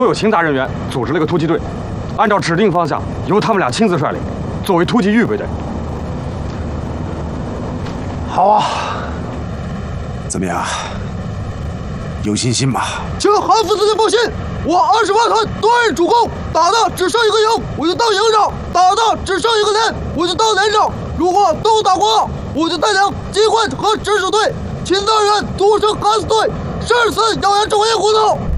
都有勤杂人员组织了个突击队，按照指定方向，由他们俩亲自率领，作为突击预备队。 好啊，怎么样？有信心吧？ 请韩副司令放心，我28团多人主攻，打的只剩一个营，我就到营上；打的只剩一个连，我就到连上。如果都打光了，我就带领机关和直属队、勤杂人员组成 X 队，誓死咬牙忠义胡同。